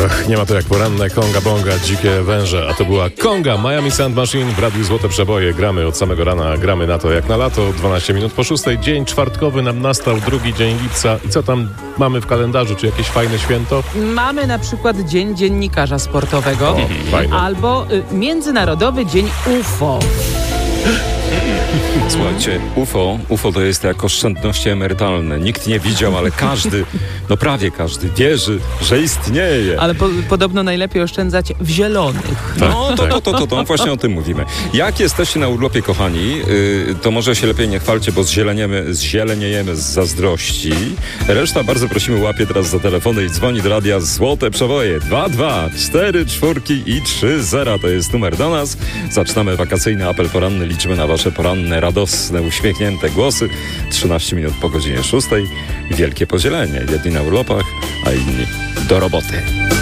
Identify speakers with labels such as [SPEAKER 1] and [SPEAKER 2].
[SPEAKER 1] Ach, nie ma to jak poranne Konga Bonga, dzikie węże. A to była Konga, Miami Sound Machine w Radiu Złote Przeboje. Gramy od samego rana, gramy na to jak na lato. 12 minut po 6. Dzień czwartkowy nam nastał, drugi dzień lipca. I co tam mamy w kalendarzu? Czy jakieś fajne święto?
[SPEAKER 2] Mamy na przykład Dzień Dziennikarza Sportowego
[SPEAKER 1] fajne.
[SPEAKER 2] albo Międzynarodowy Dzień UFO.
[SPEAKER 3] Słuchajcie, UFO to jest jak oszczędności emerytalne. Nikt nie widział, ale każdy, no prawie każdy wierzy, że istnieje.
[SPEAKER 2] Ale podobno najlepiej oszczędzać w zielonych.
[SPEAKER 3] No, to właśnie o tym mówimy. Jak jesteście na urlopie, kochani, to może się lepiej nie chwalcie, bo zzieleniejemy z zazdrości. Reszta bardzo prosimy, łapie teraz za telefony i dzwoni do radia Złote Przeboje. 22 4 4 i 3 0 to jest numer do nas. Zaczynamy wakacyjny apel poranny. Liczymy na wasze poranne, radosne, uśmiechnięte głosy. 13 minut po godzinie 6. Wielkie podzielenie. Jedni na urlopach, a inni do roboty.